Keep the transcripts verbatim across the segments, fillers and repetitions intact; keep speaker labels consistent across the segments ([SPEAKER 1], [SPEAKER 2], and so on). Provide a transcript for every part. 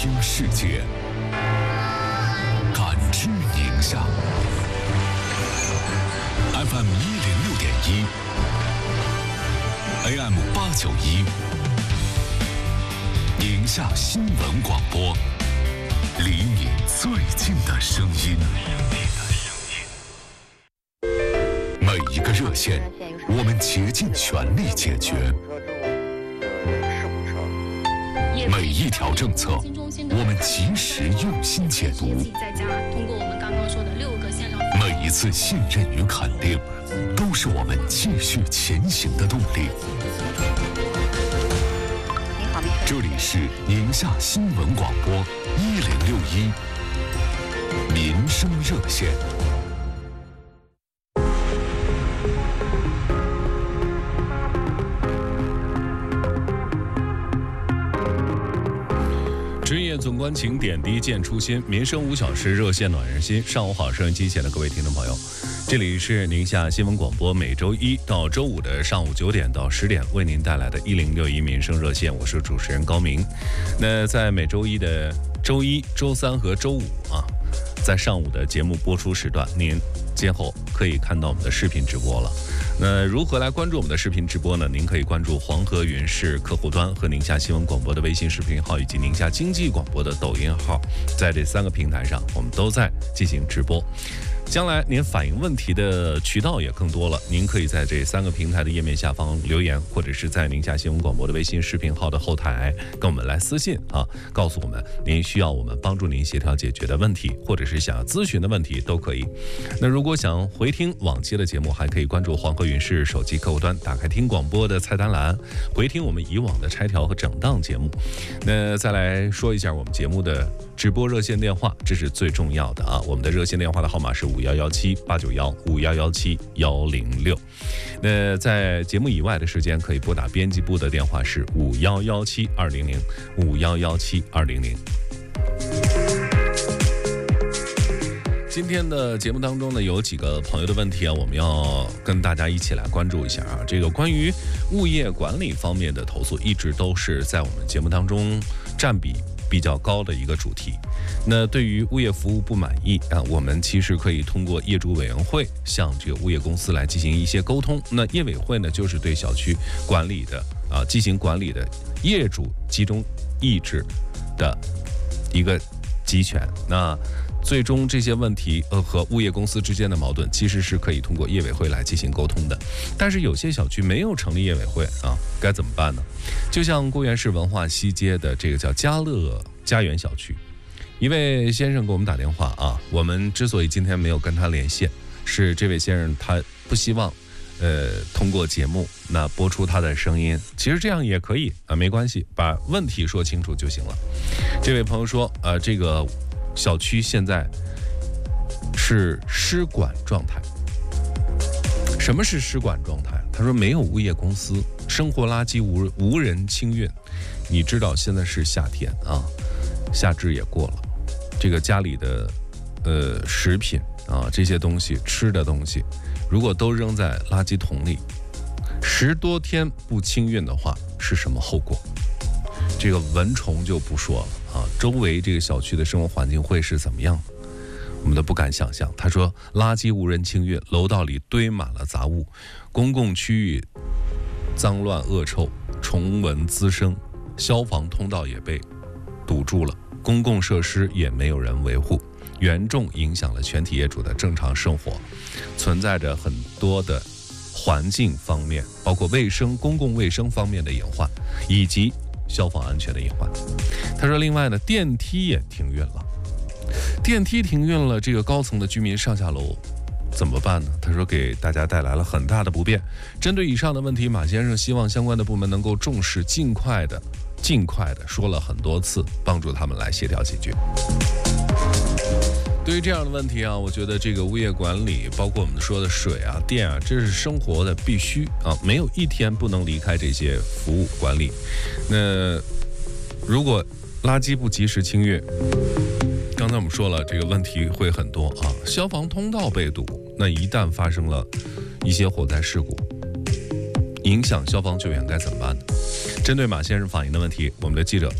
[SPEAKER 1] 听世界，感知宁夏。F M 一零六点一 ，A M 八九一，宁夏新闻广播，离你最近的声音。每一个热线，我们竭尽全力解决；每一条政策，我们及时用心解读。每一次信任与肯定，都是我们继续前行的动力。这里是宁夏新闻广播一零六一民生热线。职业总关情，点滴见初心，民生无小事，热线暖人心。上午好，收音机前的各位听众朋友，这里是宁夏新闻广播，每周一到周五的上午九点到十点为您带来的一零六一民生热线，我是主持人高明。那在每周一的周一、周三和周五啊，在上午的节目播出时段，您今后可以看到我们的视频直播了。那如何来关注我们的视频直播呢？您可以关注黄河云视客户端和宁夏新闻广播的微信视频号，以及宁夏经济广播的抖音号，在这三个平台上，我们都在进行直播。将来您反映问题的渠道也更多了，您可以在这三个平台的页面下方留言，或者是在宁夏新闻广播的微信视频号的后台跟我们来私信啊，告诉我们您需要我们帮助您协调解决的问题，或者是想要咨询的问题都可以。那如果想回听往期的节目，还可以关注黄河云视手机客户端，打开听广播的菜单栏，回听我们以往的拆条和整档节目。那再来说一下我们节目的直播热线电话，这是最重要的啊！我们的热线电话的号码是五幺幺七八九幺五幺幺七幺零六。那在节目以外的时间，可以拨打编辑部的电话是五幺幺七二零零五幺幺七二零零。今天的节目当中呢，有几个朋友的问题啊，我们要跟大家一起来关注一下啊。这个关于物业管理方面的投诉，一直都是在我们节目当中占比比较高的一个主题。那对于物业服务不满意啊，我们其实可以通过业主委员会向这个物业公司来进行一些沟通。那业委会呢，就是对小区管理的啊进行管理的业主集中意志的一个集权。那最终这些问题呃和物业公司之间的矛盾，其实是可以通过业委会来进行沟通的。但是有些小区没有成立业委会啊，该怎么办呢？就像固原市文化西街的这个叫家乐家园小区，一位先生给我们打电话啊，我们之所以今天没有跟他连线，是这位先生他不希望呃通过节目那播出他的声音，其实这样也可以啊，没关系，把问题说清楚就行了。这位朋友说呃这个小区现在是失管状态。什么是失管状态？他说没有物业公司，生活垃圾无无人清运。你知道现在是夏天啊，夏至也过了，这个家里的呃食品啊这些东西吃的东西，如果都扔在垃圾桶里，十多天不清运的话，是什么后果？这个蚊虫就不说了啊，周围这个小区的生活环境会是怎么样？我们都不敢想象。他说，垃圾无人清运，楼道里堆满了杂物，公共区域脏乱恶臭，虫蚊滋生，消防通道也被堵住了，公共设施也没有人维护，严重影响了全体业主的正常生活，存在着很多的环境方面，包括卫生、公共卫生方面的隐患，以及消防安全的隐患。他说另外呢，电梯也停运了，电梯停运了，这个高层的居民上下楼怎么办呢？他说给大家带来了很大的不便。针对以上的问题，马先生希望相关的部门能够重视，尽快的尽快的说了很多次，帮助他们来协调解决。对于这样的问题啊，我觉得这个物业管理，包括我们说的水啊、电啊，这是生活的必须啊，没有一天不能离开这些服务管理。那如果垃圾不及时清运，刚才我们说了，这个问题会很多啊，消防通道被堵，那一旦发生了一些火灾事故，影响消防救援该怎么办呢？针对马先生反映的问题，我们的记者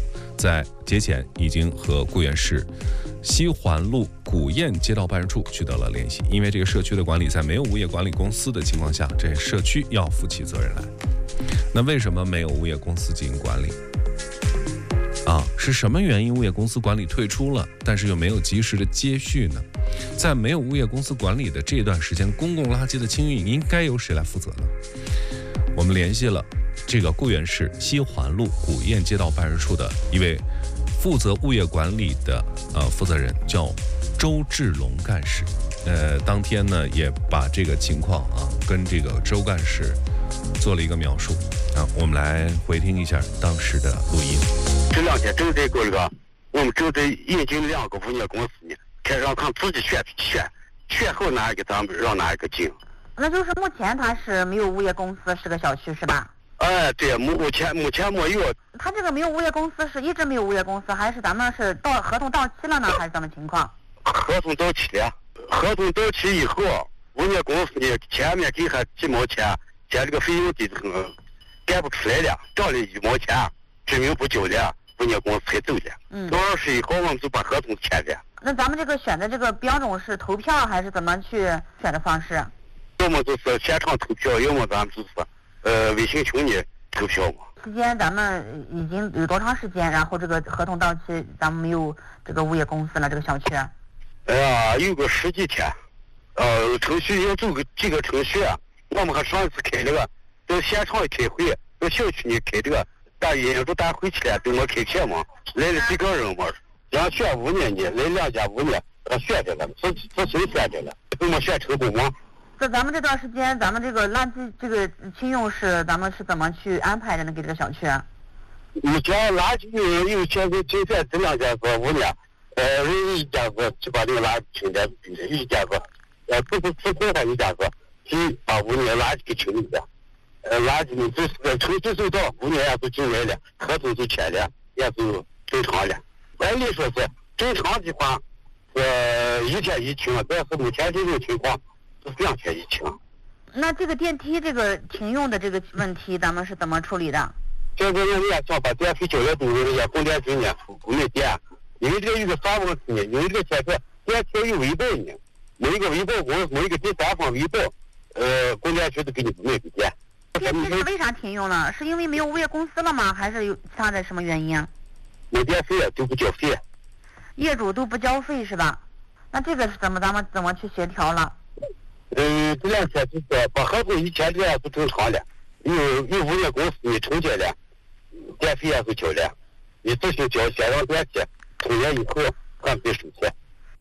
[SPEAKER 1] 在节前已经和固原市西环路古堰街道办事处取得了联系，因为这个社区的管理在没有物业管理公司的情况下，这社区要负起责任来。那为什么没有物业公司进行管理？啊，是什么原因物业公司管理退出了，但是又没有及时的接续呢？在没有物业公司管理的这段时间，公共垃圾的清运应该由谁来负责呢？我们联系了这个固原市西环路古堰街道办事处的一位负责物业管理的呃负责人，叫周志龙干事。呃，当天呢也把这个情况啊跟这个周干事做了一个描述啊，我们来回听一下当时的录音。
[SPEAKER 2] 这两天正在这个，我们正在引进两个物业公司呢，开让看自己选选选后哪一个咱们让哪一个进。
[SPEAKER 3] 那就是目前它是没有物业公司，是个小区是吧？
[SPEAKER 2] 哎，对，目前目前没有。
[SPEAKER 3] 他这个没有物业公司是一直没有物业公司，还是咱们是到合同到期了呢，还是怎么情况？
[SPEAKER 2] 合同到期了，合同到期以后，物业公司呢前面给还几毛钱，现这个费用的嗯干不出来了，涨了一毛钱，证明不交了，物业公司才走了。
[SPEAKER 3] 嗯。
[SPEAKER 2] 到二十一号我们就把合同签了。
[SPEAKER 3] 那咱们这个选的这个标准是投票还是怎么去选的方式？
[SPEAKER 2] 要么就是现场投票，要么咱们就是呃微信群里投票嘛。
[SPEAKER 3] 时间咱们已经有多长时间？然后这个合同到期，咱们没有这个物业公司了，这个小区。
[SPEAKER 2] 哎呀，有个十几天，呃，程序要走个几个程序，我们还上一次开了个，到现场开会，到小区里开这个大业主大会去了，给我开开嘛，来了几个人嘛，想选五年的，来两家五年，他选的了，自自谁选的了，给我选成功吗？
[SPEAKER 3] 在咱们这段时间，咱们这个垃圾这个清用是咱们是怎么去安排的呢？给这个小区？
[SPEAKER 2] 你讲垃圾有有现在就在这两家子五年，呃，有一家子就把这个垃圾清的，有一家子，呃，不是自后还一家子，就把五年垃圾给清理了，呃，垃圾呢就是程序走到五年也就进来了，合同就签了，也就正常了。按理说是正常的话，呃，一天一清，但是目前这种情况。两天一清。
[SPEAKER 3] 那这个电梯这个停用的这个问题，咱们是怎么处理的？
[SPEAKER 2] 这个人家想把电费交了，东西人家供电局呢不没电，因为这有个啥问题呢？因为这个现在电梯有维保呢，每一个维保公司每一个第三方维保，呃，供电局都给你不买个电。
[SPEAKER 3] 电梯是为啥停用了？是因为没有物业公司了吗？还是有其他的什么原因啊？
[SPEAKER 2] 没电费都不交费，
[SPEAKER 3] 业主都不交费是吧？那这个是怎么咱们怎么去协调了？
[SPEAKER 2] 嗯，这两天就是把合同一签这样就正常了，有有物业公司你承接了，电费也是交了，你自行交，先让电梯充电以后还得收钱。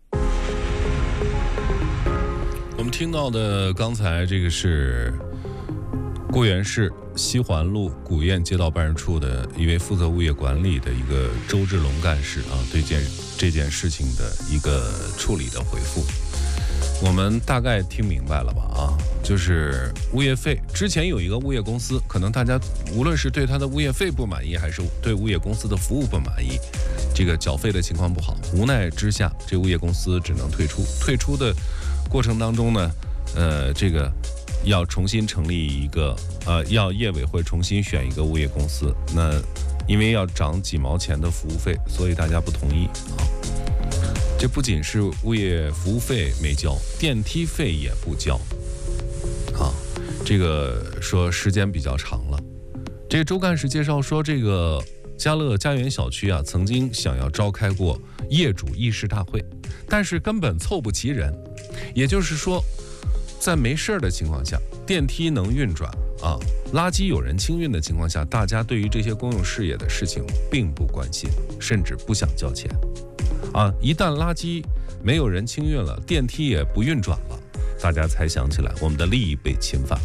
[SPEAKER 1] 我们听到的刚才这个是固原市西环路古堰街道办事处的一位负责物业管理的一个周志龙干事啊，对件这件事情的一个处理的回复。我们大概听明白了吧？啊，就是物业费，之前有一个物业公司，可能大家无论是对他的物业费不满意，还是对物业公司的服务不满意，这个缴费的情况不好，无奈之下，这物业公司只能退出。退出的过程当中呢，呃，这个要重新成立一个，呃，要业委会重新选一个物业公司。那因为要涨几毛钱的服务费，所以大家不同意啊。这不仅是物业服务费没交，电梯费也不交，啊，这个说时间比较长了。这个周干事介绍说，这个嘉乐家园小区啊，曾经想要召开过业主议事大会，但是根本凑不齐人。也就是说，在没事的情况下，电梯能运转啊，垃圾有人清运的情况下，大家对于这些公用事业的事情并不关心，甚至不想交钱。啊，一旦垃圾没有人清运了，电梯也不运转了，大家才想起来我们的利益被侵犯了。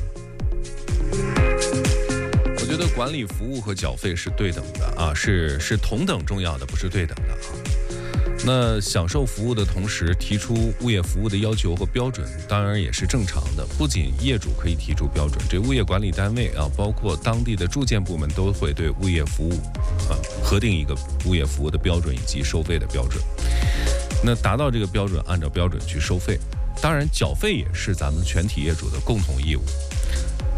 [SPEAKER 1] 我觉得管理服务和缴费是对等的啊，是是同等重要的，不是对等的啊。那享受服务的同时提出物业服务的要求和标准，当然也是正常的。不仅业主可以提出标准，这物业管理单位啊，包括当地的住建部门都会对物业服务啊核定一个物业服务的标准以及收费的标准。那达到这个标准，按照标准去收费。当然，缴费也是咱们全体业主的共同义务。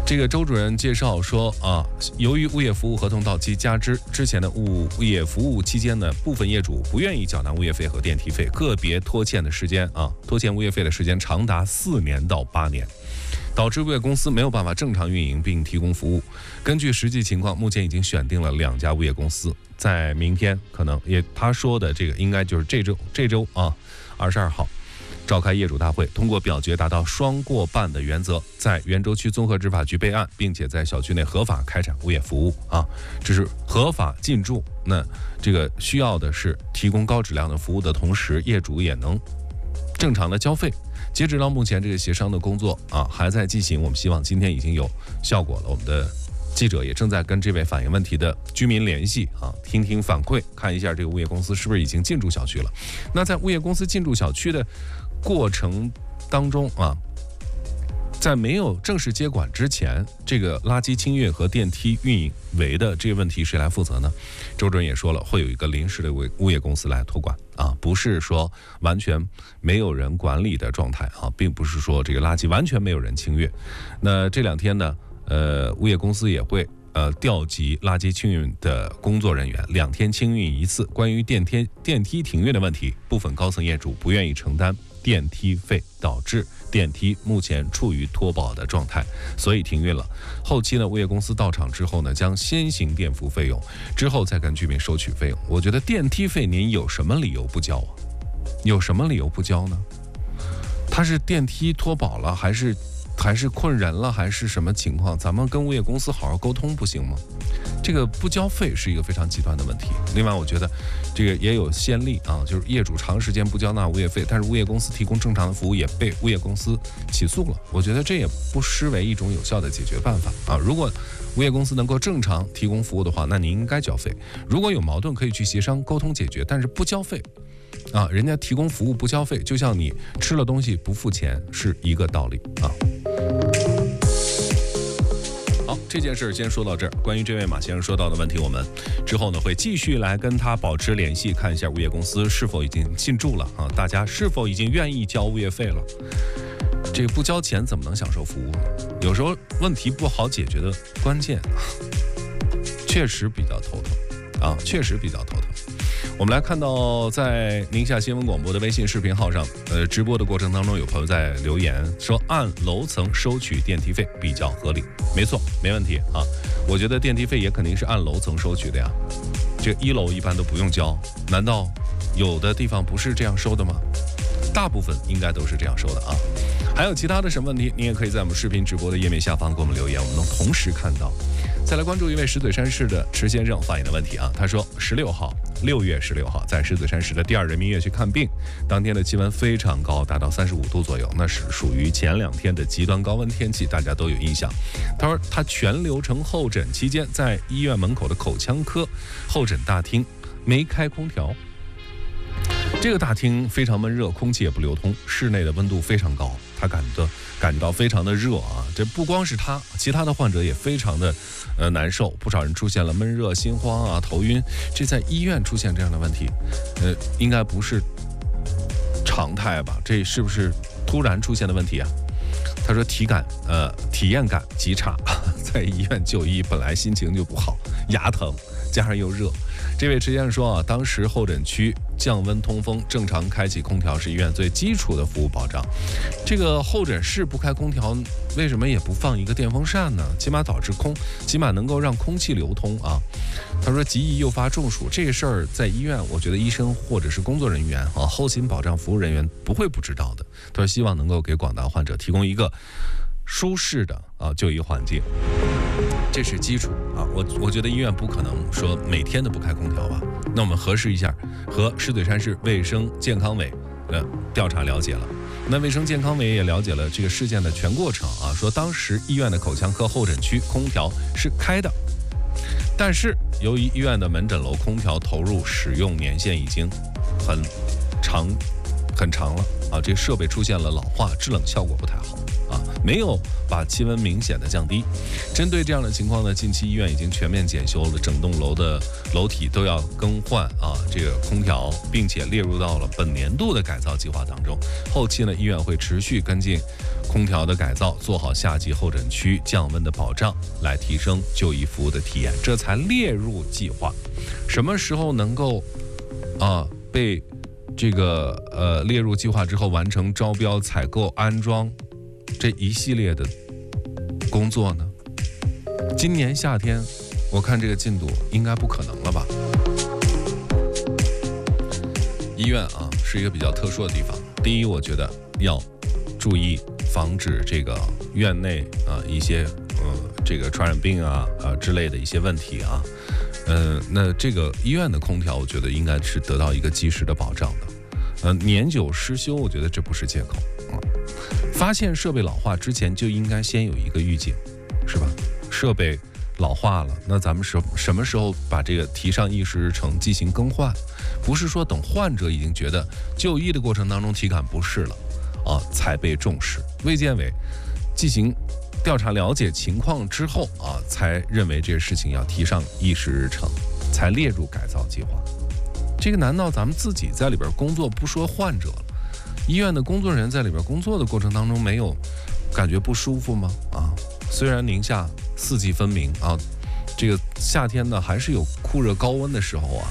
[SPEAKER 1] 这个周主任介绍说啊，由于物业服务合同到期，加之之前的物物业服务期间呢，部分业主不愿意缴纳物业费和电梯费，个别拖欠的时间啊，拖欠物业费的时间长达四年到八年。导致物业公司没有办法正常运营并提供服务。根据实际情况，目前已经选定了两家物业公司，在明天可能也他说的这个应该就是这周这周啊，二十二号召开业主大会，通过表决达到双过半的原则，在袁州区综合执法局备案，并且在小区内合法开展物业服务啊，这是合法进驻。那这个需要的是提供高质量的服务的同时，业主也能正常的交费。截止到目前，这个协商的工作啊还在进行，我们希望今天已经有效果了。我们的记者也正在跟这位反映问题的居民联系啊，听听反馈，看一下这个物业公司是不是已经进驻小区了。那在物业公司进驻小区的过程当中啊，在没有正式接管之前，这个垃圾清运和电梯运维的这个问题谁来负责呢？周主任也说了，会有一个临时的物业公司来托管啊，不是说完全没有人管理的状态啊，并不是说这个垃圾完全没有人清运。那这两天呢，呃，物业公司也会呃调集垃圾清运的工作人员，两天清运一次。关于电梯电梯停运的问题，部分高层业主不愿意承担电梯费，导致电梯目前处于脱保的状态，所以停运了。后期呢，物业公司到场之后呢，将先行垫付费用，之后再跟居民收取费用。我觉得电梯费您有什么理由不交啊？有什么理由不交呢？他是电梯脱保了，还是还是困人了，还是什么情况？咱们跟物业公司好好沟通不行吗？这个不交费是一个非常极端的问题。另外，我觉得这个也有先例啊，就是业主长时间不交纳物业费，但是物业公司提供正常的服务也被物业公司起诉了。我觉得这也不失为一种有效的解决办法啊。如果物业公司能够正常提供服务的话，那您应该交费。如果有矛盾可以去协商沟通解决，但是不交费啊，人家提供服务不交费，就像你吃了东西不付钱是一个道理啊。好，这件事先说到这儿。关于这位马先生说到的问题，我们之后呢会继续来跟他保持联系，看一下物业公司是否已经进驻了啊，大家是否已经愿意交物业费了。这个不交钱怎么能享受服务呢？有时候问题不好解决的关键，确实比较头疼啊，确实比较头疼。我们来看到，在宁夏新闻广播的微信视频号上，呃，直播的过程当中，有朋友在留言说，按楼层收取电梯费比较合理。没错，没问题啊。我觉得电梯费也肯定是按楼层收取的呀。这一楼一般都不用交，难道有的地方不是这样收的吗？大部分应该都是这样收的啊。还有其他的什么问题，你也可以在我们视频直播的页面下方给我们留言，我们能同时看到。再来关注一位石嘴山市的池先生发言的问题啊，他说十六号，六月十六号，在石嘴山市的第二人民医院去看病，当天的气温非常高，达到三十五度左右，那是属于前两天的极端高温天气，大家都有印象。他说他全流程候诊期间，在医院门口的口腔科候诊大厅没开空调。这个大厅非常闷热，空气也不流通，室内的温度非常高，他感到感到非常的热啊！这不光是他，其他的患者也非常的呃难受，不少人出现了闷热、心慌啊、头晕。这在医院出现这样的问题，呃，应该不是常态吧？这是不是突然出现的问题啊？他说体感呃体验感极差，在医院就医本来心情就不好，牙疼加上又热。这位池先生说啊，当时候诊区降温通风，正常开启空调是医院最基础的服务保障。这个候诊室不开空调，为什么也不放一个电风扇呢？起码导致空，起码能够让空气流通啊。他说极易诱发中暑，这个事儿在医院，我觉得医生或者是工作人员啊，后勤保障服务人员不会不知道的。他说希望能够给广大患者提供一个舒适的啊就医环境，这是基础啊。我我觉得医院不可能说每天都不开空调吧。那我们核实一下，和石嘴山市卫生健康委呃调查了解了。那卫生健康委也了解了这个事件的全过程啊，说当时医院的口腔科候诊区空调是开的，但是由于医院的门诊楼空调投入使用年限已经很长。 很长了啊，这个设备出现了老化，制冷效果不太好啊，没有把气温明显的降低。针对这样的情况呢，近期医院已经全面检修了整栋楼的楼体都要更换啊这个空调，并且列入到了本年度的改造计划当中。后期呢，医院会持续跟进空调的改造，做好夏季候诊区降温的保障，来提升就医服务的体验，这才列入计划。什么时候能够啊被这个呃列入计划之后完成招标、采购、安装这一系列的工作呢？今年夏天我看这个进度应该不可能了吧。医院啊是一个比较特殊的地方，第一我觉得要注意防止这个院内啊一些呃这个传染病啊啊之类的一些问题啊。呃，那这个医院的空调，我觉得应该是得到一个及时的保障的。呃，年久失修，我觉得这不是借口啊。发现设备老化之前，就应该先有一个预警，是吧？设备老化了，那咱们什什么时候把这个提上议事日程进行更换？不是说等患者已经觉得就医的过程当中体感不适了啊，才被重视。卫健委进行调查了解情况之后啊，才认为这个事情要提上议事日程，才列入改造计划。这个难道咱们自己在里边工作，不说患者了，医院的工作人员在里边工作的过程当中没有感觉不舒服吗？啊，虽然宁夏四季分明啊，这个夏天呢还是有酷热高温的时候啊。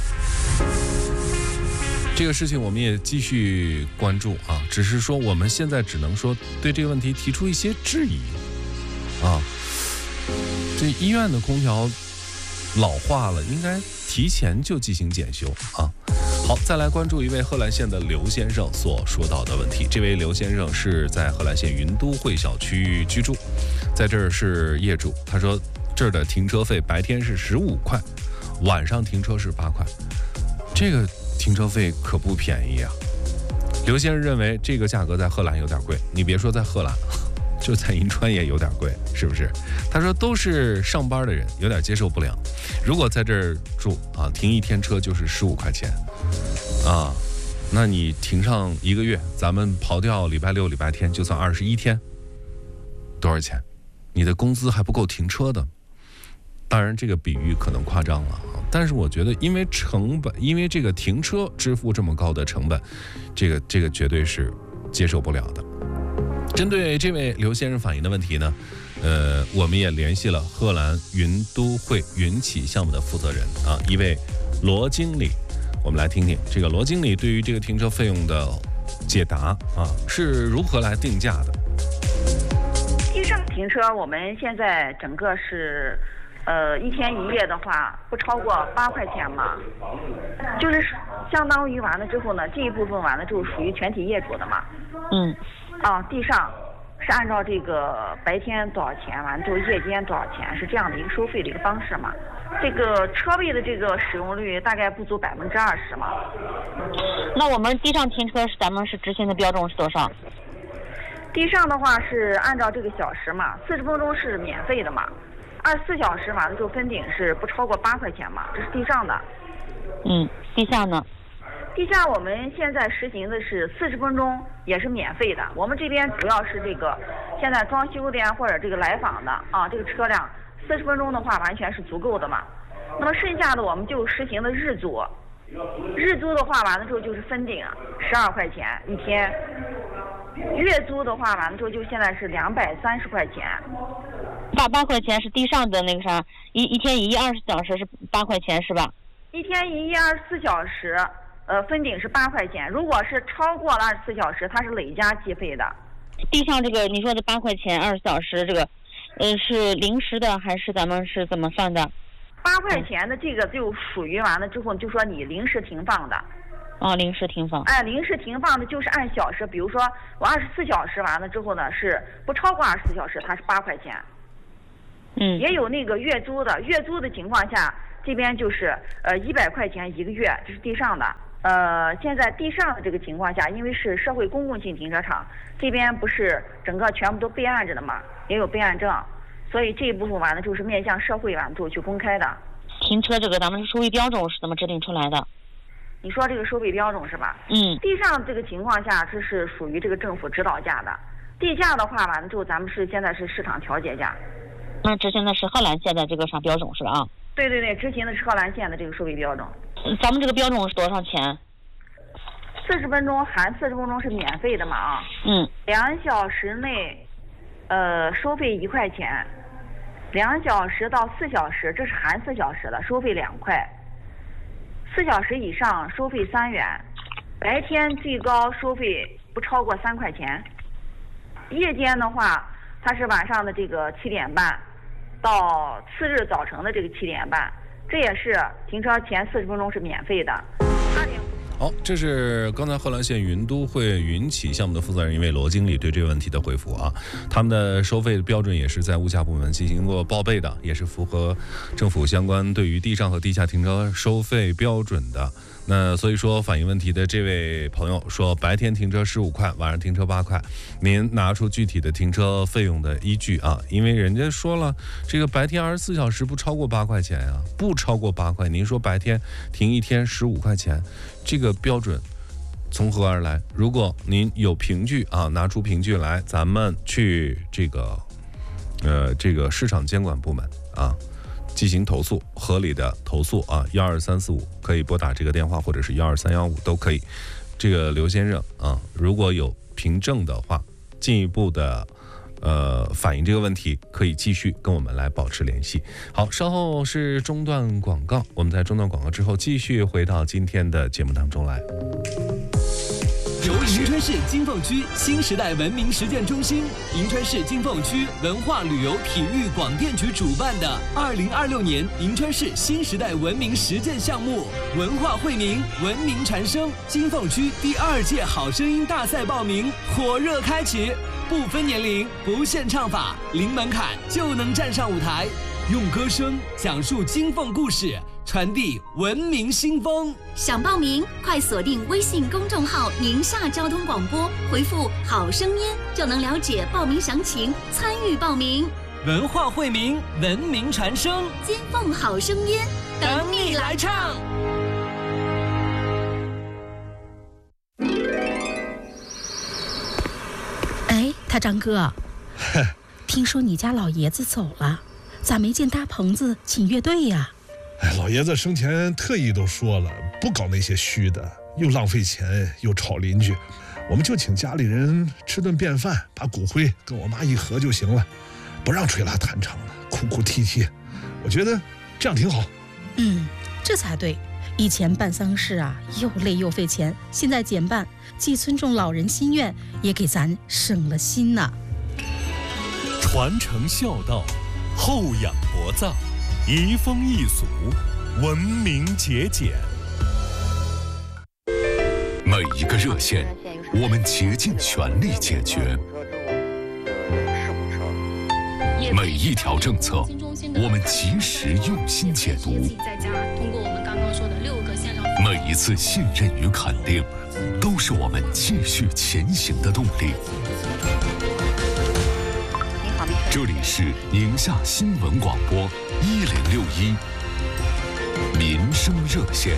[SPEAKER 1] 这个事情我们也继续关注啊，只是说我们现在只能说对这个问题提出一些质疑。啊，这医院的空调老化了，应该提前就进行检修啊。好，再来关注一位贺兰县的刘先生所说到的问题。这位刘先生是在贺兰县云都汇小区居住，在这儿是业主。他说这儿的停车费白天是十五块，晚上停车是八块，这个停车费可不便宜啊。刘先生认为这个价格在贺兰有点贵，你别说在贺兰，就在银川也有点贵，是不是？他说都是上班的人，有点接受不了。如果在这儿住啊，停一天车就是十五块钱啊，那你停上一个月，咱们刨掉礼拜六、礼拜天，就算二十一天，多少钱？你的工资还不够停车的。当然，这个比喻可能夸张了，但是我觉得，因为成本，因为这个停车支付这么高的成本，这个这个绝对是接受不了的。针对这位刘先生反映的问题呢，呃，我们也联系了贺兰云都汇云启项目的负责人啊，一位罗经理，我们来听听这个罗经理对于这个停车费用的解答啊，是如何来定价的。
[SPEAKER 4] 地上停车，我们现在整个是，呃，一天一夜的话不超过八块钱嘛，就是相当于完了之后呢，这一部分完了之后属于全体业主的嘛。
[SPEAKER 3] 嗯。
[SPEAKER 4] 啊，地上是按照这个白天多少钱，完了之后夜间多少钱，是这样的一个收费的一个方式嘛。这个车位的这个使用率大概不足百分之二十嘛。
[SPEAKER 3] 那我们地上停车是咱们是执行的标准是多少？
[SPEAKER 4] 地上的话是按照这个小时嘛，四十分钟是免费的嘛，二十四小时完了之后分顶是不超过八块钱嘛，这是地上的。
[SPEAKER 3] 嗯，地下呢？
[SPEAKER 4] 地下我们现在实行的是四十分钟也是免费的，我们这边主要是这个现在装修的呀或者这个来访的啊，这个车辆四十分钟的话完全是足够的嘛。那么剩下的我们就实行的日租，日租的话完了之后就是分顶十二块钱一天，月租的话完了之后就现在是两百三十块钱。
[SPEAKER 3] 八八块钱是地上的那个啥，一一天一夜二十小时是八块钱是吧？
[SPEAKER 4] 一天一夜二十四小时。呃，分顶是八块钱，如果是超过了二十四小时，它是累加计费的。
[SPEAKER 3] 地上这个你说的八块钱二十小时这个，呃，是临时的还是咱们是怎么算的？
[SPEAKER 4] 八块钱的这个就属于完了之后，就说你临时停放的。
[SPEAKER 3] 哦，临时停放。
[SPEAKER 4] 哎，临时停放的就是按小时，比如说我二十四小时完了之后呢，是不超过二十四小时，它是八块钱。
[SPEAKER 3] 嗯。
[SPEAKER 4] 也有那个月租的，月租的情况下，这边就是呃一百块钱一个月，这是地上的。呃，现在地上的这个情况下，因为是社会公共性停车场，这边不是整个全部都备案着的嘛，也有备案证，所以这一部分完了就是面向社会完了之后去公开的。
[SPEAKER 3] 停车这个咱们是收费标准是怎么制定出来的？
[SPEAKER 4] 你说这个收费标准是吧？
[SPEAKER 5] 嗯。
[SPEAKER 4] 地上这个情况下，这是属于这个政府指导价的。地价的话，完了之后咱们是现在是市场调节价。
[SPEAKER 5] 那执行的是贺兰县的这个啥标准是吧？啊。
[SPEAKER 4] 对对对，执行的是贺兰县的这个收费标准。
[SPEAKER 5] 咱们这个标准是多少钱？
[SPEAKER 4] 四十分钟含四十分钟是免费的嘛啊？
[SPEAKER 5] 嗯。
[SPEAKER 4] 两小时内，呃，收费一块钱。两小时到四小时，这是含四小时的，收费两块。四小时以上收费三元，白天最高收费不超过三块钱。夜间的话，它是晚上的这个七点半到次日早晨的这个七点半，这也是停车前四十分钟是免费的。二点。
[SPEAKER 1] 好，这是刚才贺兰县云都会云起项目的负责人一位罗经理对这个问题的回复啊。他们的收费标准也是在物价部门进行过报备的，也是符合政府相关对于地上和地下停车收费标准的。那所以说反映问题的这位朋友说，白天停车十五块，晚上停车八块，您拿出具体的停车费用的依据啊，因为人家说了，这个白天二十四小时不超过八块钱呀、啊，不超过八块。您说白天停一天十五块钱，这个标准从何而来？如果您有凭据啊，拿出凭据来，咱们去这个呃这个市场监管部门啊。进行投诉，合理的投诉啊，幺二三四五可以拨打这个电话，或者是幺二三幺五都可以。这个刘先生啊，如果有凭证的话，进一步的呃反映这个问题，可以继续跟我们来保持联系。好，稍后是中断广告，我们在中断广告之后继续回到今天的节目当中来。
[SPEAKER 6] 由银川市金凤区新时代文明实践中心、银川市金凤区文化旅游体育广电局主办的二零二六年银川市新时代文明实践项目“文化惠民，文明传声”金凤区第二届好声音大赛报名火热开启，不分年龄，不限唱法，零门槛就能站上舞台，用歌声讲述金凤故事，传递文明新风。
[SPEAKER 7] 想报名，快锁定微信公众号“宁夏交通广播”，回复“好声音”就能了解报名详情，参与报名。
[SPEAKER 6] 文化惠民，文明传声，
[SPEAKER 7] 金凤好声音，
[SPEAKER 6] 等你来唱。
[SPEAKER 8] 哎，他张哥，听说你家老爷子走了，咋没见搭棚子请乐队呀？
[SPEAKER 9] 哎，老爷子生前特意都说了，不搞那些虚的，又浪费钱又吵邻居，我们就请家里人吃顿便饭，把骨灰跟我妈一合就行了，不让吹拉弹唱的，哭哭啼啼，我觉得这样挺好。
[SPEAKER 8] 嗯，这才对。以前办丧事啊，又累又费钱，现在减半，既尊重老人心愿，也给咱省了心呐。
[SPEAKER 10] 传承孝道，厚养薄葬，移风易俗，文明节俭。每一个热线，我们竭尽全力解决；每一条政策，我们及时用心解读；每一次信任与肯定，都是我们继续前行的动力。这里是宁夏新闻广播一零六一民生热线。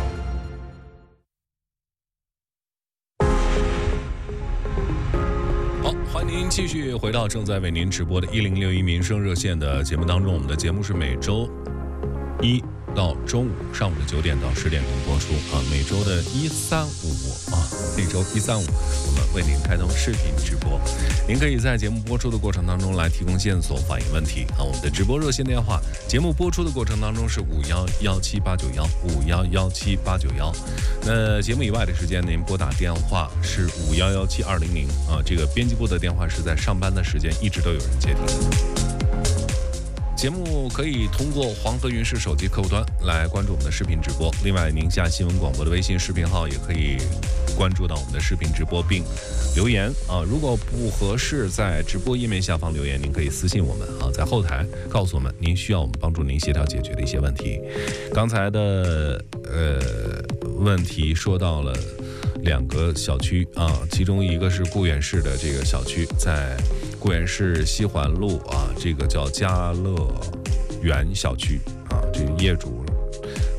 [SPEAKER 1] 好，欢迎您继续回到正在为您直播的一零六一民生热线的节目当中。我们的节目是每周一到周五上午的九点到十点钟播出啊，每周的一三五啊，每周一三五我们为您开通视频直播，您可以在节目播出的过程当中来提供线索，反映问题啊。我们的直播热线电话，节目播出的过程当中是五幺幺七八九幺五幺幺七八九幺，那节目以外的时间您拨打电话是五幺幺七二零零啊，这个编辑部的电话是在上班的时间一直都有人接听的。节目可以通过黄河云视手机客户端来关注我们的视频直播，另外宁夏新闻广播的微信视频号也可以关注到我们的视频直播并留言啊。如果不合适在直播页面下方留言，您可以私信我们啊，在后台告诉我们您需要我们帮助您协调解决的一些问题。刚才的呃问题说到了两个小区啊，其中一个是固原市的这个小区，在固原市西环路啊，这个叫家乐园小区啊，这个业主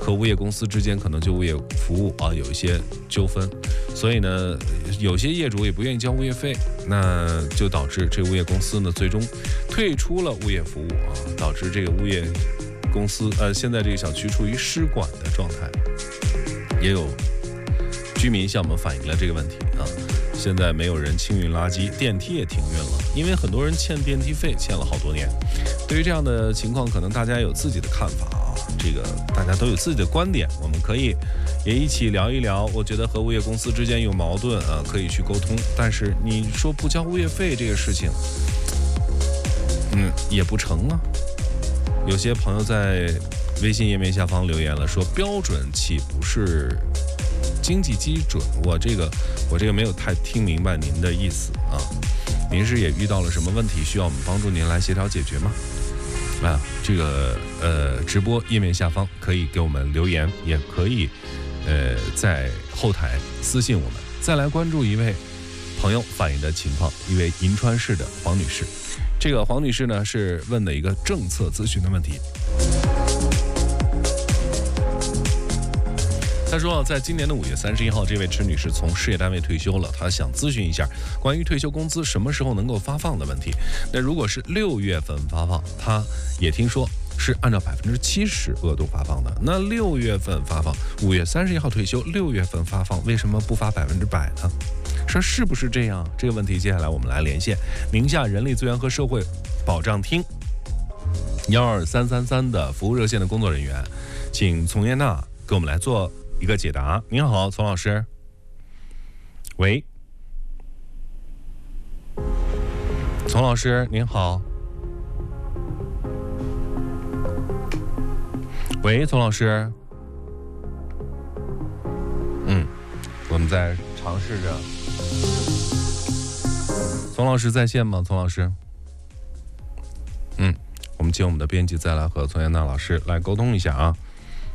[SPEAKER 1] 和物业公司之间可能就物业服务啊有一些纠纷，所以呢，有些业主也不愿意交物业费，那就导致这个物业公司呢最终退出了物业服务啊，导致这个物业公司呃现在这个小区处于失管的状态，也有居民向我们反映了这个问题啊。现在没有人清运垃圾，电梯也停运了，因为很多人欠电梯费，欠了好多年。对于这样的情况，可能大家有自己的看法啊，这个大家都有自己的观点，我们可以也一起聊一聊。我觉得和物业公司之间有矛盾啊，可以去沟通，但是你说不交物业费这个事情，嗯，也不成啊。有些朋友在微信页面下方留言了，说标准岂不是经济基准？我这个我这个没有太听明白您的意思啊。您是也遇到了什么问题，需要我们帮助您来协调解决吗？啊，这个呃直播页面下方可以给我们留言，也可以呃在后台私信我们。再来关注一位朋友反映的情况，一位银川市的黄女士。这个黄女士呢是问的一个政策咨询的问题。她说，在今年的五月三十一号，这位池女士从事业单位退休了，她想咨询一下关于退休工资什么时候能够发放的问题。那如果是六月份发放，她也听说是按照百分之七十额度发放的。那六月份发放，五月三十一号退休，六月份发放，为什么不发百分之百呢？说是不是这样？这个问题接下来我们来连线宁夏人力资源和社会保障厅幺二三三三的服务热线的工作人员，请丛艳娜给我们来做一个解答。您好，丛老师。喂，丛老师您好。喂，丛老师。嗯，我们在尝试着。丛老师在线吗？丛老师。嗯，我们请我们的编辑再来和丛艳娜老师来沟通一下啊。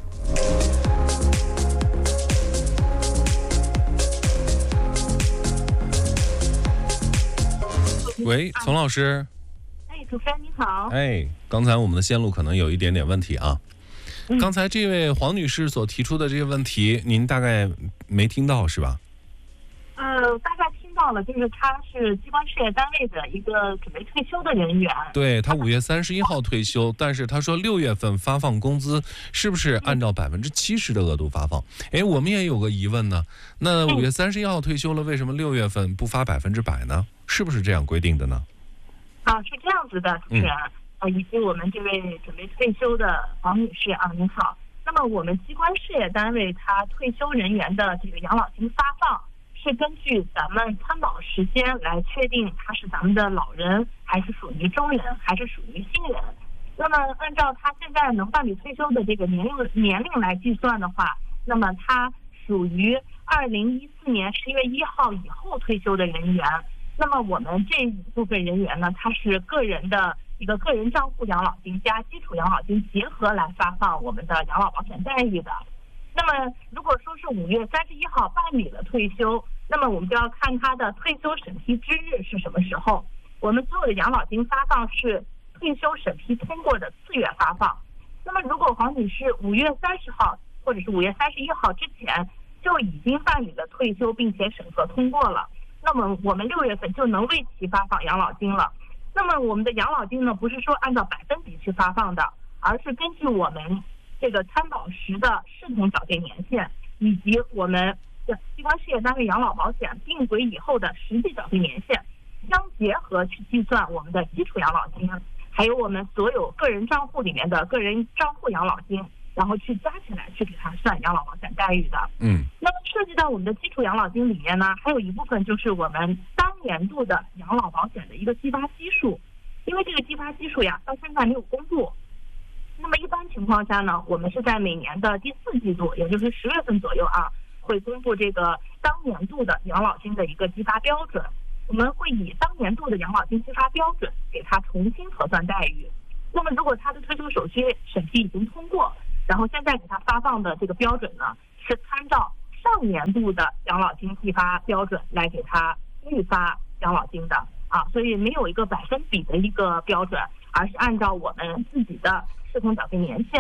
[SPEAKER 1] 喂，丛老师。
[SPEAKER 11] 哎，主持人你好。
[SPEAKER 1] 哎，刚才我们的线路可能有一点点问题啊。嗯、刚才这位黄女士所提出的这个问题，您大概没听到是吧？
[SPEAKER 11] 呃，大概听到了，就是他是机关事业单位的一个准备退休的人员。
[SPEAKER 1] 对，他五月三十一号退休，但是他说六月份发放工资是不是按照百分之七十的额度发放？哎，我们也有个疑问呢。那五月三十一号退休了，为什么六月份不发百分之百呢？是不是这样规定的呢？
[SPEAKER 11] 啊，是这样子的，主持人，嗯、呃，以及我们这位准备退休的黄女士啊，您好。那么我们机关事业单位他退休人员的这个养老金发放，是根据咱们参保时间来确定他是咱们的老人，还是属于中人，还是属于新人。那么按照他现在能办理退休的这个年龄年龄来计算的话，那么他属于二零一四年十月一号以后退休的人员。那么我们这一部分人员呢，他是个人的一个个人账户养老金加基础养老金结合来发放我们的养老保险待遇的。那么如果说是五月三十一号办理了退休，那么我们就要看他的退休审批之日是什么时候。我们所有的养老金发放是退休审批通过的次月发放。那么如果黄女士五月三十号或者是五月三十一号之前就已经办理了退休并且审核通过了，那么我们六月份就能为其发放养老金了。那么我们的养老金呢，不是说按照百分比去发放的，而是根据我们这个参保时的视同缴费年限，以及我们的机关事业单位养老保险并轨以后的实际缴费年限相结合去计算我们的基础养老金，还有我们所有个人账户里面的个人账户养老金，然后去加起来去给他算养老保险待遇的。
[SPEAKER 1] 嗯，
[SPEAKER 11] 那么涉及到我们的基础养老金里面呢，还有一部分就是我们当年度的养老保险的一个计发基数，因为这个计发基数呀到现在没有公布。那么一般情况下呢，我们是在每年的第四季度，也就是十月份左右啊，会公布这个当年度的养老金的一个计发标准。我们会以当年度的养老金计发标准给他重新核算待遇。那么如果他的退休手续审批已经通过，然后现在给他发放的这个标准呢，是参照上年度的养老金计发标准来给他预发养老金的啊，所以没有一个百分比的一个标准，而是按照我们自己的视同缴费年限、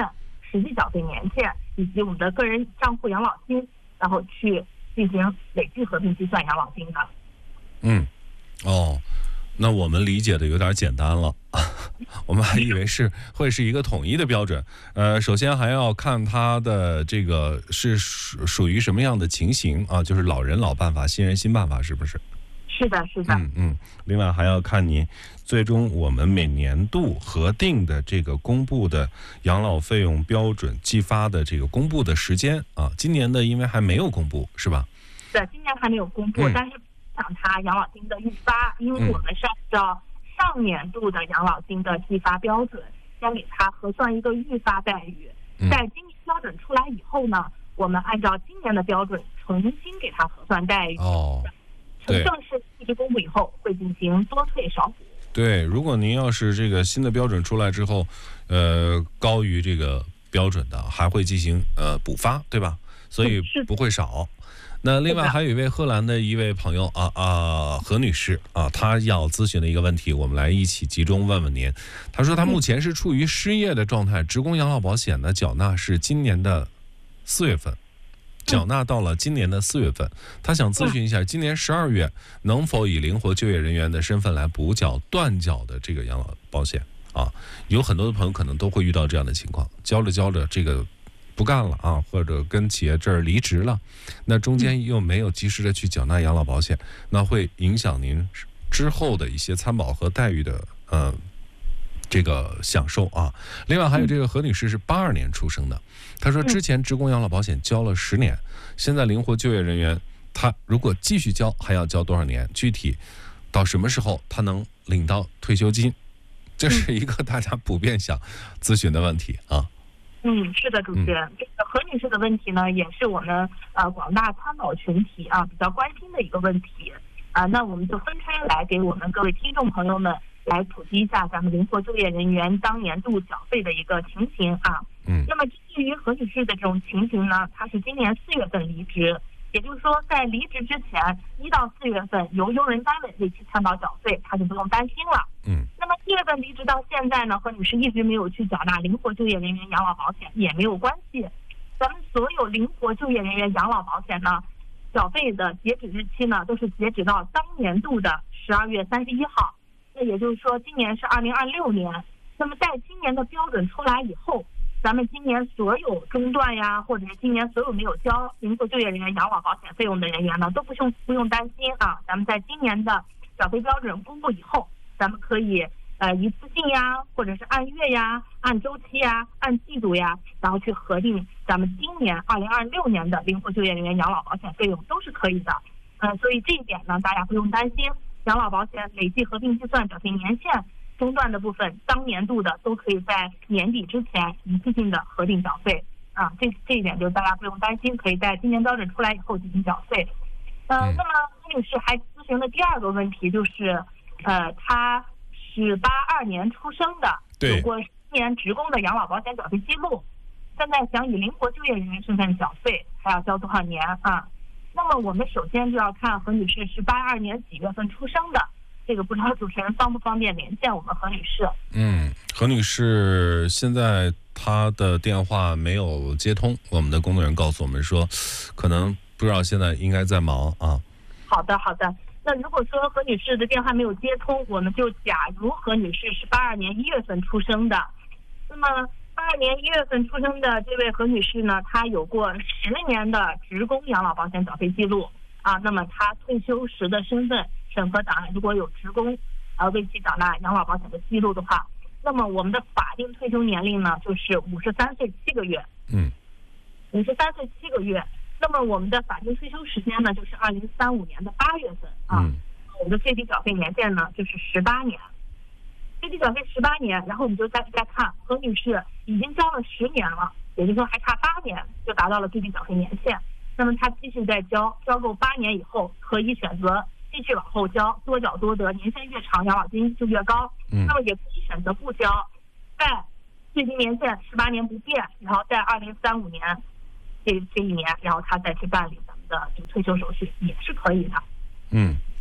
[SPEAKER 11] 实际缴费年限以及我们的个人账户养老金，然后去进行累计合并计算养老金的。
[SPEAKER 1] 嗯，哦，那我们理解的有点简单了，我们还以为是会是一个统一的标准。呃，首先还要看它的这个是属属于什么样的情形啊，就是老人老办法、新人新办法，是不是？
[SPEAKER 11] 是的，是的。
[SPEAKER 1] 嗯嗯。另外还要看你最终我们每年度核定的这个公布的养老费用标准计发的这个公布的时间啊。今年的因为还没有公布，是吧？
[SPEAKER 11] 对，今年还没有公布，嗯、但是讲它养老金的预发，因为我们是按照上年度的养老金的计发标准，先给它核算一个预发待遇。
[SPEAKER 1] 嗯、
[SPEAKER 11] 在今年标准出来以后呢，我们按照今年的标准重新给它核算待遇。
[SPEAKER 1] 哦。
[SPEAKER 11] 正式一直公布以后，会进行多退少补。
[SPEAKER 1] 对，如果您要是这个新的标准出来之后，呃，高于这个标准的，还会进行呃补发，对吧？所以不会少。那另外还有一位荷兰的一位朋友啊啊何女士啊，她要咨询的一个问题，我们来一起集中问问您。她说她目前是处于失业的状态，职工养老保险的缴纳是今年的四月份。缴纳到了今年的四月份，他想咨询一下，今年十二月能否以灵活就业人员的身份来补缴断缴的这个养老保险啊？有很多的朋友可能都会遇到这样的情况，交着交着这个不干了啊，或者跟企业这儿离职了，那中间又没有及时的去缴纳养老保险，那会影响您之后的一些参保和待遇的呃这个享受啊。另外还有这个何女士是八二年出生的，她说之前职工养老保险交了十年，现在灵活就业人员她如果继续交还要交多少年？具体到什么时候她能领到退休金？这是一个大家普遍想咨询的问题啊。
[SPEAKER 11] 嗯，是的，主持人，这个何女士的问题呢，也是我们呃广大参保群体啊比较关心的一个问题啊。那我们就分开来给我们各位听众朋友们来普及一下咱们灵活就业人员当年度缴费的一个情形啊。
[SPEAKER 1] 嗯。
[SPEAKER 11] 那么至于何女士的这种情形呢，她是今年四月份离职，也就是说在离职之前一到四月份由用人单位为其参保缴费，她就不用担心了。
[SPEAKER 1] 嗯。
[SPEAKER 11] 那么四月份离职到现在呢，何女士一直没有去缴纳灵活就业人员养老保险也没有关系。咱们所有灵活就业人员养老保险呢，缴费的截止日期呢都是截止到当年度的十二月三十一号。那也就是说，今年是二零二六年。那么在今年的标准出来以后，咱们今年所有中断呀，或者是今年所有没有交灵活就业人员养老保险费用的人员呢，都不用不用担心啊。咱们在今年的缴费标准公布以后，咱们可以呃一次性呀，或者是按月呀、按周期呀、按季度呀，然后去核定咱们今年二零二六年的灵活就业人员养老保险费用都是可以的。呃，所以这一点呢，大家不用担心。养老保险累计合并计算缴费年限中断的部分，当年度的都可以在年底之前一次性的核定缴费啊，这这一点就大家不用担心，可以在今年标准出来以后进行缴费。呃，那么何女士还咨询的第二个问题就是，呃，她是八二年出生的，有过十年职工的养老保险缴费记录，现在想以灵活就业人员身份缴费，还要交多少年啊？那么我们首先就要看何女士是八二年几月份出生的，这个不知道主持人方不方便连线我们何女士？
[SPEAKER 1] 嗯，何女士现在她的电话没有接通，我们的工作人员告诉我们说，可能不知道现在应该在忙啊。
[SPEAKER 11] 好的，好的。那如果说何女士的电话没有接通，我们就假如何女士是八二年一月份出生的，那么八二年一月份出生的这位何女士呢，她有过十年的职工养老保险缴费记录啊。那么她退休时的身份审核档案如果有职工呃为其缴纳养老保险的记录的话，那么我们的法定退休年龄呢就是五十三岁七个月。
[SPEAKER 1] 嗯，
[SPEAKER 11] 五十三岁七个月。那么我们的法定退休时间呢就是二零三五年的八月份啊。
[SPEAKER 1] 嗯，
[SPEAKER 11] 我们的最低缴费年限呢就是十八年。最低缴费十八年，然后我们就再再看何女士已经交了十年了，也就是说还差八年就达到了最低缴费年限。那么她继续再交，交够八年以后，可以选择继续往后交，多缴多得，年限越长养老金就越高。
[SPEAKER 1] 嗯，
[SPEAKER 11] 那么也可以选择不交，在最低年限十八年不变，然后在二零三五年这这一年，然后她再去办理咱们的这个退休手续也是可以的。
[SPEAKER 1] 嗯。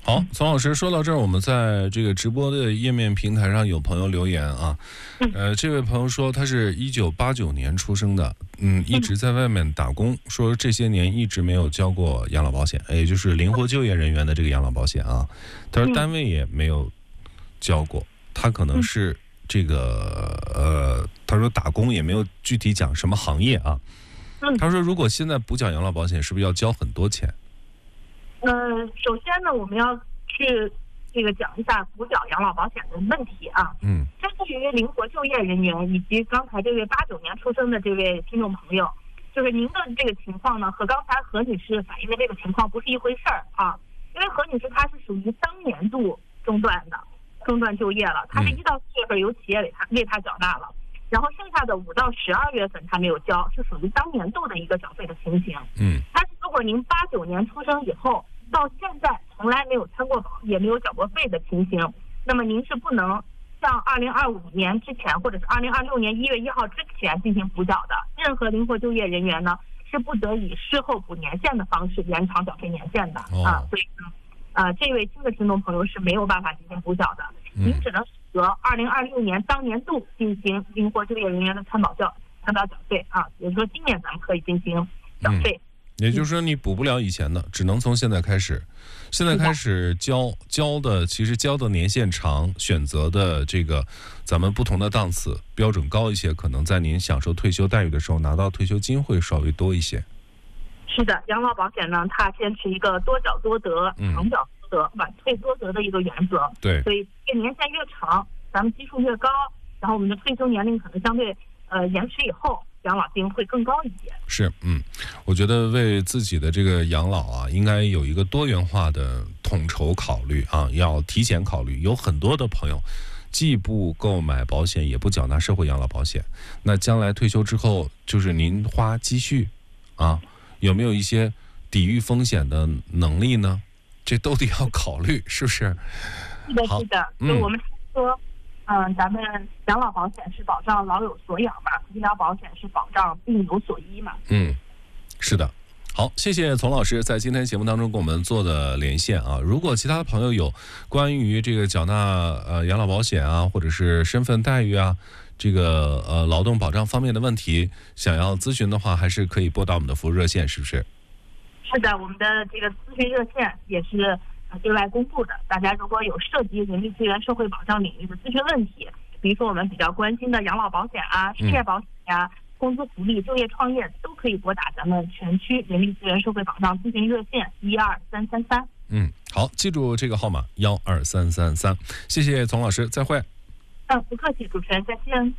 [SPEAKER 1] 好，丛老师说到这儿，我们在这个直播的页面平台上有朋友留言啊，呃，这位朋友说他是一九八九年出生的，嗯，一直在外面打工，说这些年一直没有交过养老保险，也就是灵活就业人员的这个养老保险啊，他说单位也没有交过，他可能是这个呃，他说打工也没有具体讲什么行业啊，他说如果现在补缴养老保险，是不是要交很多钱？
[SPEAKER 11] 呃，首先呢，我们要去这个讲一下补缴养老保险的问题啊。
[SPEAKER 1] 嗯。
[SPEAKER 11] 针对于灵活就业人员以及刚才这位八九年出生的这位听众朋友，就是您的这个情况呢，和刚才何女士反映的这个情况不是一回事儿啊。因为何女士她是属于当年度中断的，中断就业了，她是一到四月份由企业为她为她缴纳了。然后剩下的五到十二月份他没有交，是属于当年度的一个缴费的情形。
[SPEAKER 1] 嗯，
[SPEAKER 11] 但是如果您八九年出生以后到现在从来没有参过保，也没有缴过费的情形，那么您是不能像二零二五年之前或者是二零二六年一月一号之前进行补缴的。任何灵活就业人员呢是不得以事后补年限的方式延长缴费年限的、哦、啊，所以呢，呃，这位新的听众朋友是没有办法进行补缴的，您只能择二零二六年当年度进行灵活就业人员的参保缴参保缴费啊，也就是说今年咱们可以进行缴费、
[SPEAKER 1] 嗯、也就是说你补不了以前的，只能从现在开始，现在开始交交的，其实交的年限长，选择的这个咱们不同的档次标准高一些，可能在您享受退休待遇的时候拿到退休金会稍微多一些。
[SPEAKER 11] 是的，养老保险呢，它坚持一个多缴多得、长缴多得、晚退多得的一个原则。
[SPEAKER 1] 对，
[SPEAKER 11] 所以这年限越长，咱们基数越高，然后我们的退休年龄可能相对呃延迟以后，养老金会更高一些。
[SPEAKER 1] 是，嗯，我觉得为自己的这个养老啊，应该有一个多元化的统筹考虑啊，要提前考虑。有很多的朋友既不购买保险，也不缴纳社会养老保险，那将来退休之后，就是您花积蓄啊，有没有一些抵御风险的能力呢？这都得要考虑，是不是？
[SPEAKER 11] 是的，是的。就我们说，嗯、呃，咱们养老保险是保障老有所养嘛，医疗保险是保障病有所医嘛。
[SPEAKER 1] 嗯，是的。好，谢谢丛老师在今天节目当中跟我们做的连线啊。如果其他朋友有关于这个缴纳呃养老保险啊，或者是身份待遇啊，这个呃劳动保障方面的问题，想要咨询的话，还是可以拨打我们的服务热线，是不是？
[SPEAKER 11] 是的，我们的这个咨询热线也是对外公布的。大家如果有涉及人力资源社会保障领域的咨询问题，比如说我们比较关心的养老保险啊、失业保险呀、啊、工资福利、就业创业，都可以拨打咱们全区人力资源社会保障咨询热线一二三三三。
[SPEAKER 1] 嗯，好，记住这个号码幺二三三三。谢谢丛老师，再会。
[SPEAKER 11] 嗯，不客气，主持人再见。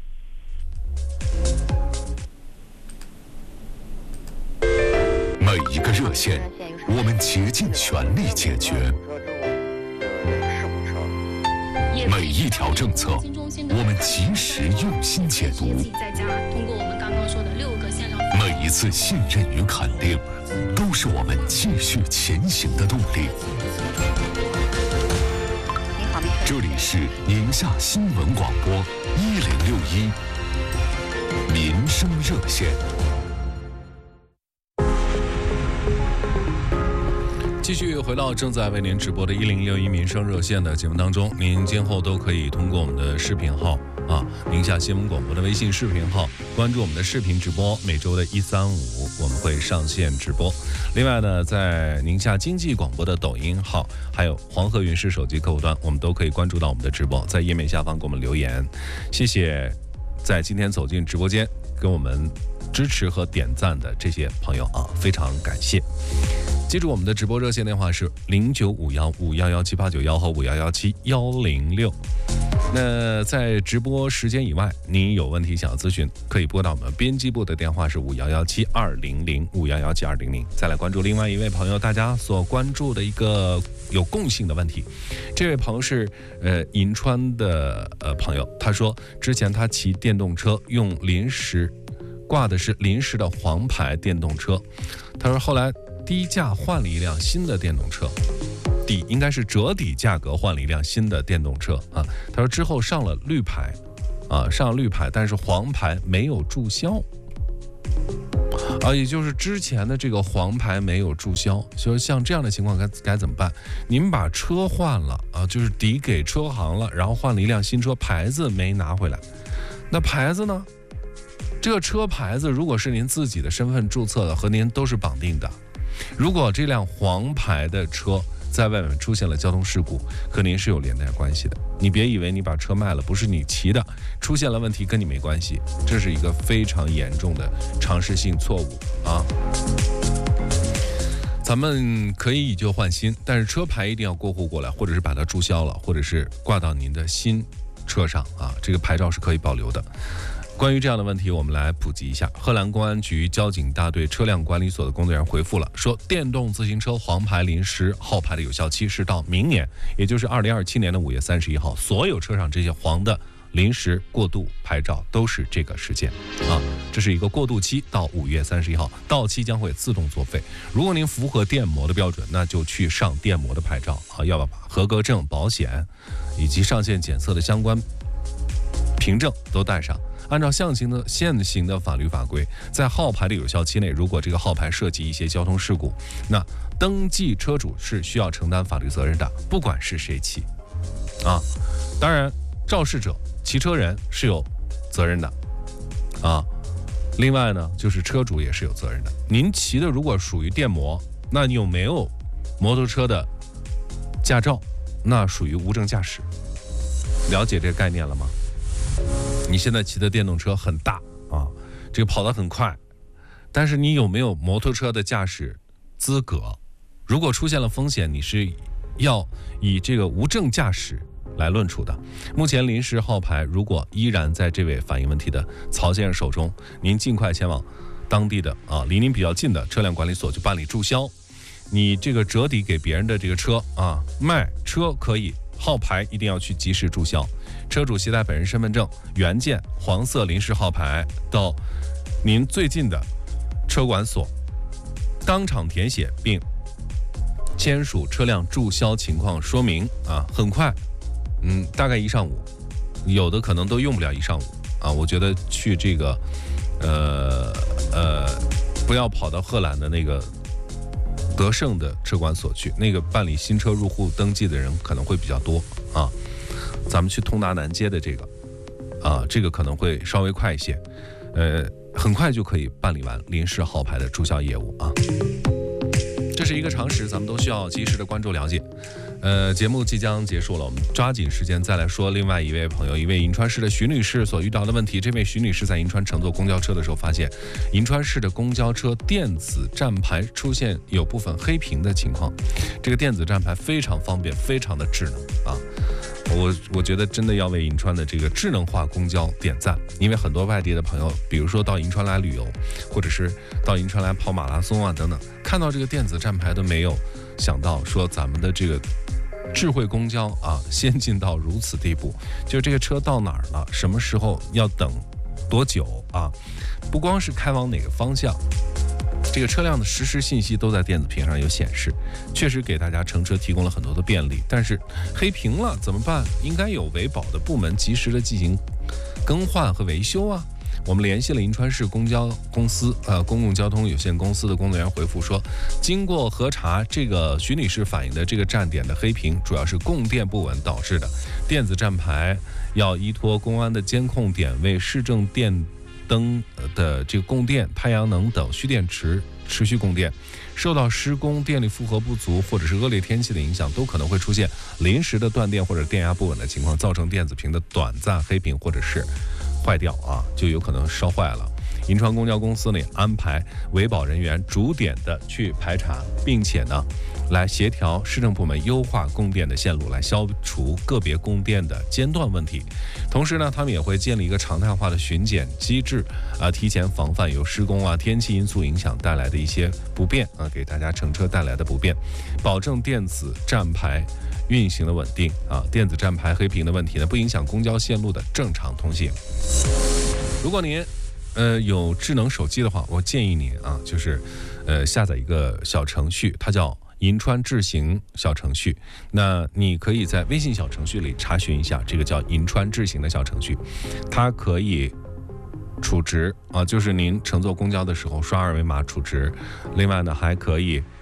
[SPEAKER 12] 每一个热线，我们竭尽全力解决；每一条政策，我们及时用心解读；每一次信任与肯定，都是我们继续前行的动力。这里是宁夏新闻广播一零六一民生热线。
[SPEAKER 1] 继续回到正在为您直播的一零六一民生热线的节目当中，您今后都可以通过我们的视频号啊，宁夏新闻广播的微信视频号关注我们的视频直播，每周的一三五我们会上线直播。另外呢，在宁夏经济广播的抖音号，还有黄河云视手机客户端，我们都可以关注到我们的直播，在页面下方给我们留言。谢谢在今天走进直播间跟我们支持和点赞的这些朋友啊，非常感谢。记住我们的直播热线电话是零九五幺五幺幺七八九幺和五幺幺七幺零六。那在直播时间以外，您有问题想要咨询，可以拨打我们编辑部的电话是五幺幺七二零零五幺幺七二零零。再来关注另外一位朋友大家所关注的一个有共性的问题。这位朋友是呃银川的呃朋友，他说之前他骑电动车用临时挂的是临时的黄牌电动车，他说后来低价换了一辆新的电动车，底应该是折抵价格换了一辆新的电动车啊。他说之后上了绿牌，啊上了绿牌，但是黄牌没有注销。 啊，也就是之前的这个黄牌没有注销，就是像这样的情况该该怎么办？您把车换了啊，就是抵给车行了，然后换了一辆新车，牌子没拿回来，那牌子呢？这个车牌子如果是您自己的身份注册的，和您都是绑定的。如果这辆黄牌的车在外面出现了交通事故，和您是有连带关系的。你别以为你把车卖了，不是你骑的，出现了问题跟你没关系，这是一个非常严重的常识性错误啊。咱们可以以旧换新，但是车牌一定要过户过来，或者是把它注销了，或者是挂到您的新车上啊，这个牌照是可以保留的。关于这样的问题，我们来普及一下。荷兰公安局交警大队车辆管理所的工作人员回复了，说电动自行车黄牌临时号牌的有效期是到明年，也就是二零二七年的五月三十一号。所有车上这些黄的临时过渡牌照都是这个时间啊，这是一个过渡期，到五月三十一号到期将会自动作废。如果您符合电摩的标准，那就去上电摩的牌照啊，要把合格证、保险以及上线检测的相关凭证都带上。按照现行的现行的法律法规，在号牌的有效期内，如果这个号牌涉及一些交通事故，那登记车主是需要承担法律责任的，不管是谁骑啊。当然，肇事者、骑车人是有责任的啊。另外呢，就是车主也是有责任的。您骑的如果属于电摩，那你有没有摩托车的驾照，那属于无证驾驶。了解这个概念了吗？你现在骑的电动车很大啊，这个跑得很快，但是你有没有摩托车的驾驶资格？如果出现了风险，你是要以这个无证驾驶来论处的。目前临时号牌如果依然在这位反映问题的曹先生手中，您尽快前往当地的啊离您比较近的车辆管理所去办理注销。你这个折抵给别人的这个车啊，卖车可以，号牌一定要去及时注销。车主携带本人身份证原件黄色临时号牌到您最近的车管所，当场填写并签署车辆注销情况说明啊，很快，嗯，大概一上午，有的可能都用不了一上午啊。我觉得去这个，呃呃，不要跑到荷兰的那个德胜的车管所去，那个办理新车入户登记的人可能会比较多啊。咱们去通达南街的这个啊，这个可能会稍微快一些，呃，很快就可以办理完临时号牌的注销业务啊。这是一个常识，咱们都需要及时的关注了解。呃，节目即将结束了，我们抓紧时间再来说另外一位朋友，一位银川市的徐女士所遇到的问题。这位徐女士在银川乘坐公交车的时候，发现银川市的公交车电子站牌出现有部分黑屏的情况。这个电子站牌非常方便，非常的智能啊。我我觉得真的要为银川的这个智能化公交点赞，因为很多外地的朋友，比如说到银川来旅游，或者是到银川来跑马拉松啊等等，看到这个电子站牌都没有想到说咱们的这个智慧公交啊先进到如此地步，就这个车到哪儿了，什么时候要等多久啊，不光是开往哪个方向，这个车辆的实时信息都在电子屏上有显示，确实给大家乘车提供了很多的便利。但是黑屏了怎么办？应该有维保的部门及时的进行更换和维修啊。我们联系了银川市公交公司呃公共交通有限公司的工作人员回复说，经过核查，这个徐女士反映的这个站点的黑屏主要是供电不稳导致的，电子站牌要依托公安的监控点为市政电灯的这个供电、太阳能等蓄电池持续供电，受到施工电力负荷不足或者是恶劣天气的影响，都可能会出现临时的断电或者电压不稳的情况，造成电子屏的短暂黑屏或者是坏掉啊，就有可能烧坏了。银川公交公司呢安排维保人员逐点的去排查，并且呢来协调市政部门优化供电的线路，来消除个别供电的间断问题。同时呢，他们也会建立一个常态化的巡检机制啊，提前防范由施工啊、天气因素影响带来的一些不便啊，给大家乘车带来的不便，保证电子站牌运行的稳定啊。电子站牌黑屏的问题呢，不影响公交线路的正常通行。如果您呃有智能手机的话，我建议您啊，就是呃下载一个小程序，它叫银川智行小程序。那你可以在微信小程序里查询一下，这个叫银川智行的小程序，它可以储值啊，就是您乘坐公交的时候刷二维码储值。另外呢，还可以